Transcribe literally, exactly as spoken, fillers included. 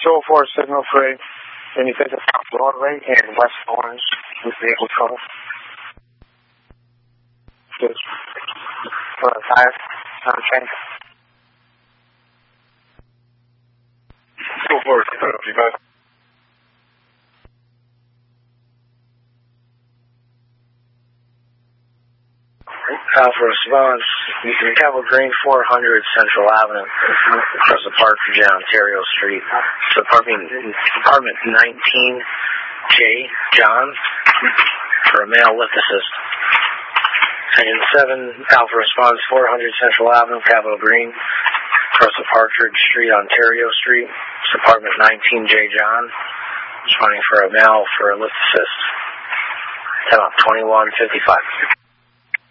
two oh four signal for anything to South Broadway and West Orange with vehicle trouble. Just for the tires, not a change. two oh four, G five. Alpha response, Capitol Green, four hundred Central Avenue, across the Partridge on Ontario Street. It's apartment, apartment nineteen J, John, for a male lift assist. Engine seven, Alpha response, four hundred Central Avenue, Capitol Green, across the Partridge Street, Ontario Street. It's apartment nineteen J, John, responding for a male for a lift assist. Time out, twenty-one fifty-five.